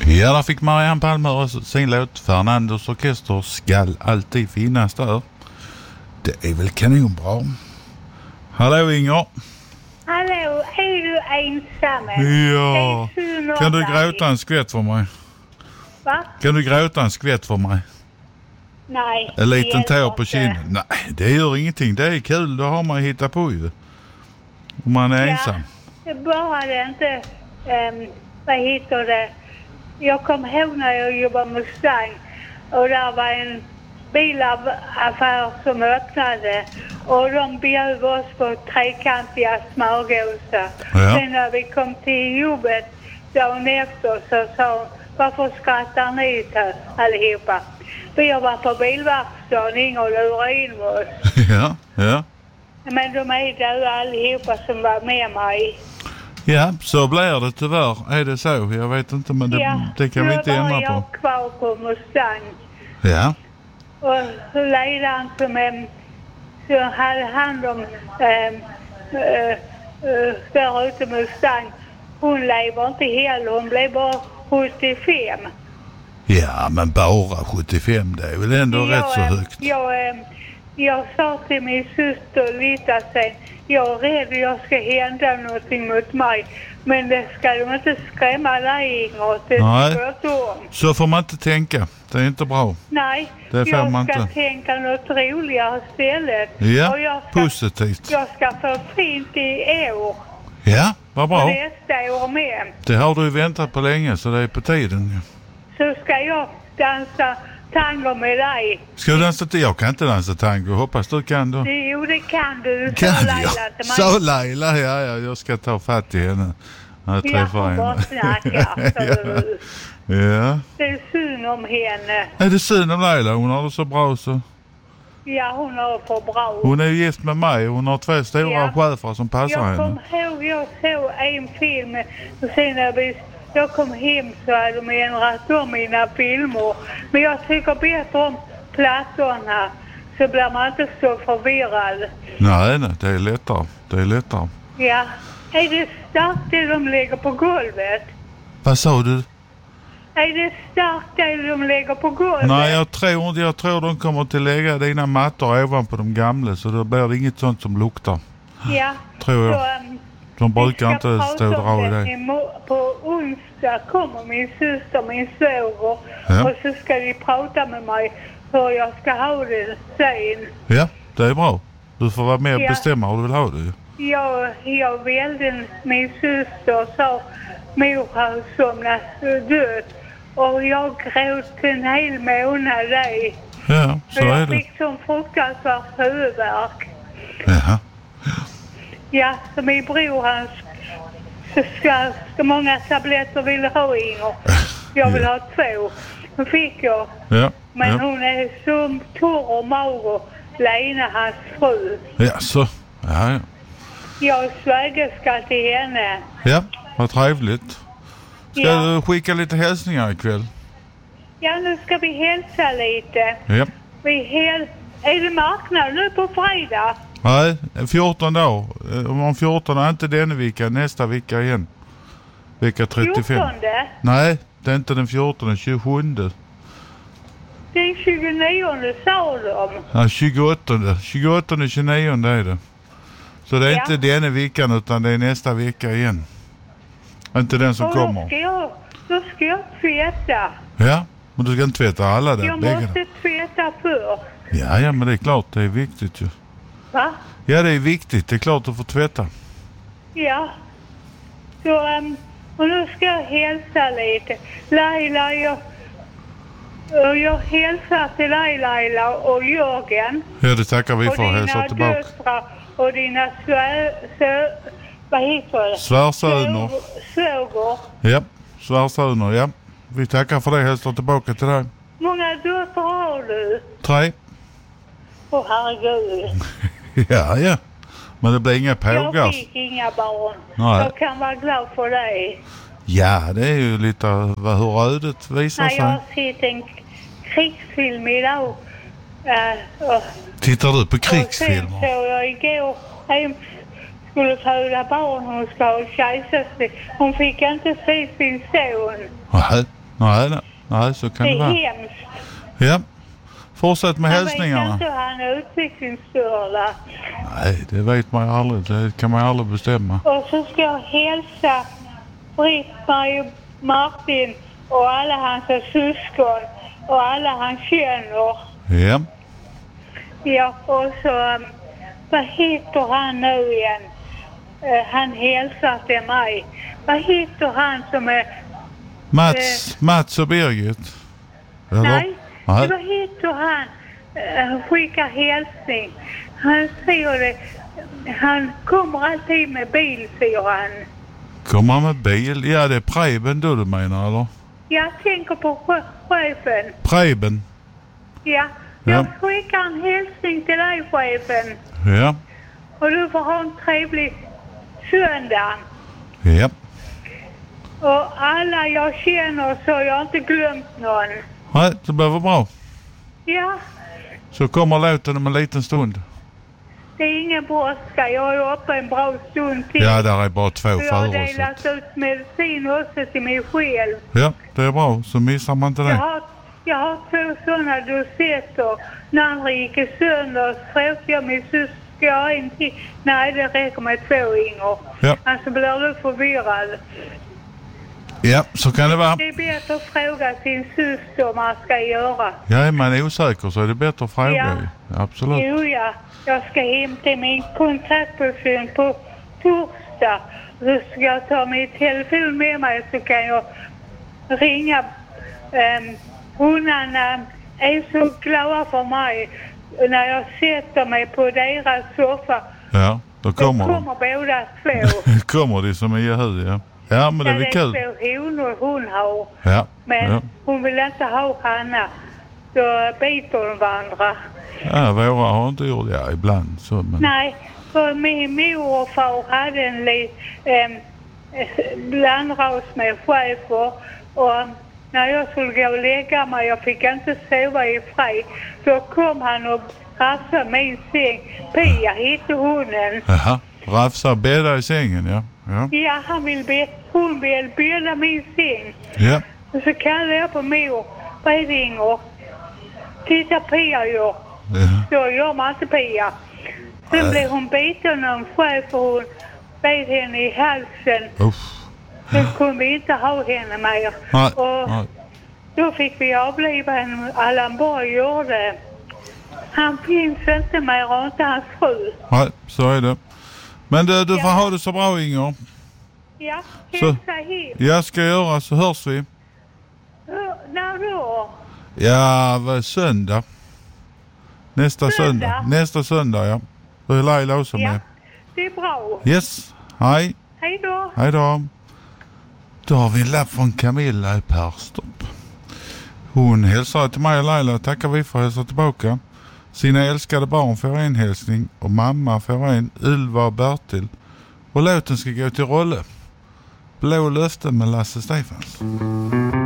Ja, där fick Marianne Palmer och sin låt Fernandos orkester skall alltid finnas där. Det är väl kanonbra. Hallå Inger. Hallå, är du ensam? Ja. Kan du gråta en skvätt för mig? Va? Kan du gråta en skvätt för mig? Nej. En liten tår på kinden? Nej, det gör ingenting. Det är kul, då har man hittat på ju. Om man är ensam. Det bara det inte, vad heter det? Jag kom ihåg när jag jobbade med Mustang och där var en bilaffär som öppnade och de bjöd oss på trekantiga smörgåsar. Ja. Sen när vi kom till jobbet dagen efter så sa varför skrattar ni allihopa? Vi har varit på bilverkstaden, Inger lurade in oss. Ja, ja. Men de är döda allihopa som var med mig. Ja, så blir det tyvärr. Är det så? Jag vet inte, men det kan vi inte ändra på. Jag kvar på Mustang. Ja. Och ledaren som hade hand om där ute med Mustang, hon lever inte heller. Hon blev bara 75. Ja, men bara 75, det är väl ändå rätt så högt. Jag sa till min syster lite sen, jag är rädd att jag ska hända någonting mot mig. Men det ska de inte skrämma dig, Inger. Nej, så får man inte tänka. Det är inte bra. Nej, det får jag man ska inte tänka något roligare istället. Ja, och positivt. Jag ska få fint i år. Ja, vad bra. Och nästa år med. Det har du ju väntat på länge, så det är på tiden. Ja. Så ska jag dansa tango med dig. Ska du dansa till? Jag kan inte dansa tango. Hoppas du kan då. Jo, det kan du. Kan jag? Så Laila, ja. Jag ska ta fatt i henne. Jag träffar henne. Ja. Det är synd om henne. Är det synd om Laila? Hon har det så bra så. Ja, hon har det för bra. Hon är ju gift med mig. Hon har 2 stora chefer som passar henne. Jag såg en film och sen när jag kom hem så hade de ändrat om mina filmer. Men jag tycker bättre om plattorna så blir man inte så förvirrad. Nej, det är lättare. Ja. Är det starkt det de lägger på golvet? Vad sa du? Är det starkt det de lägger på golvet? Nej, jag tror de kommer att lägga dina mattor ovanpå de gamla så då blir det inget sånt som luktar. Ja. Tror jag. De brukar inte stå och dra i det. På onsdag kommer min syster, min svåger. Ja. Och så ska de prata med mig hur jag ska ha det sen. Ja, det är bra. Du får vara med och bestämma hur du vill ha det. Jag välde min syster och sa mor har somnat död. Och jag gråt en hel månad där. Ja, så är det. Jag fick sån fruktansvärt huvudvärk. Jaha. Ja, så min bror han ska många tabletter vill ha, Inger. Jag vill ha 2. Nu fick jag. Ja. Men hon är så torr och mager. Lena, hans fru. Ja, så. Ja. Jag svägerska till henne. Ja, vad trevligt. Ska du skicka lite hälsningar ikväll? Ja, nu ska vi hälsa lite. Ja. Är det marknad nu på fredag? Nej, 14 dagar. Om 14 är inte denna vecka, nästa vecka igen. Vecka 35. 14? Nej, det är inte den 14, den 27. Den 29 sa de. Ja, 28 och 29 är det. Så det är inte denna veckan utan det är nästa vecka igen. Inte den som kommer. Då ska jag tvätta. Ja, men du ska inte tvätta alla där. Jag måste tvätta för. Ja, men det är klart, det är viktigt ju. Va? Ja, det är viktigt. Det är klart du får tvätta. Ja. Så, och nu ska jag hälsa lite. Laila, jag hälsar till Laila och Jörgen. Ja, det tackar vi för att hälsa tillbaka. Och dina döttrar och dina vad heter det? Svärsöner. Svåger. Ja, svärsöner, ja. Vi tackar för det, hälsar tillbaka till dig. Många döttrar har du? 3. Åh, herregud. Ja. Men det blir inga pågar. Jag fick inga barn. Nej. Jag kan vara glad för dig. Ja, det är ju lite hur ödet visar sig. Jag har sett en krigsfilm idag. Tittar du på krigsfilmer? Och sen så jag igår skulle föda barn. Hon ska ha kejsarsnitt. Hon fick inte se sin son. Nej, så kan Det det vara. är hemskt. Ja. Fortsätt med Jag vet hälsningarna. inte hur han är utvecklingsstörda. Nej, det vet man ju aldrig. Det kan man ju aldrig bestämma. Och så ska jag hälsa Britt-Marie, Martin och alla hans syskon och alla han känner. Ja. Ja, och så, vad heter han nu igen? Han hälsar till mig. Vad heter han som är... Mats och Birgit. Eller? Nej, Nej. vad heter han? Skickar hälsning. Han säger det. Han kommer alltid med bil, säger han. Kommer han med bil? Ja, det är Preben du menar, eller? Jag tänker på chefen. Preben. Ja, jag skickar en hälsning till dig, chefen. Ja. Och du får ha en trevlig söndag. Ja. Och alla jag känner så jag har inte glömt någon. Nej, det behöver bra. Ja, Så kommer låten om en liten stund. det är ingen brådska. Jag är uppe en bra stund till. Ja, där är bara 2 jag har före. delat ut medicin också till mig själv. Ja, det är bra. Så missar man inte det. Jag har 2 sådana dosetter. När andra gick i sönder så frågade jag min syster, ska jag ha en till? Nej, det räcker med 2 Inger. Ja. Alltså blir du förvirrad. Ja, så kan det vara. Det är bättre att fråga sin syster vad man ska göra. Ja, är man osäker så är det bättre att fråga. Ja. Absolut. Jo, ja. Jag ska hämta min kontaktperson på torsdag. Så ska jag ta min telefon med mig så kan jag ringa. Hundarna är så glada för mig. När jag sätter mig på deras soffa. Ja, då kommer Båda 2. kommer det som är hud, ja. Ja, men det är kul. Det är 2 honor hon har. Ja. Men hon vill inte ha Hanna. Så biter de varandra. Ja, våra har inte gjort det. Ja, ibland så. Men... Nej, för min mor och far hade en blandras med chefer. Och när jag skulle gå och lägga mig, jag fick inte sova i fred. Så kom han och rafsade min säng. Pia hette hunden. Jaha, rafsa bädda i sängen, ja. Ja, hon vill bädda min säng. Ja. Och så kallade jag på mor. Vad är det, Inger? Titta, Pia gör. Ja. Så gör man inte, Pia. Sen blev hon biten av en chef och hon bet henne i halsen. Sen kunde vi inte ha henne mer. Nej. Och då fick vi avliva henne. Allan Borg gjorde. Han finns inte mer och inte hans fru. Nej, så är det. Men du får ha det så bra, Inger. Ja, Så, hälsa hit. jag ska göra så hörs vi. När då? Ja, vad söndag. Nästa söndag, ja. Då är Laila också med. Ja, det är bra. Yes, hej. Hej då. Hej då. Då har vi en lapp från Camilla i Perstorp. Hon hälsar till mig och Laila. Tackar vi för att hälsa tillbaka. Sina älskade barn får en hälsning och mamma får en, Ylva och Bertil. Och låten ska gå till Rolle. Blå löften med Lasse Stefans.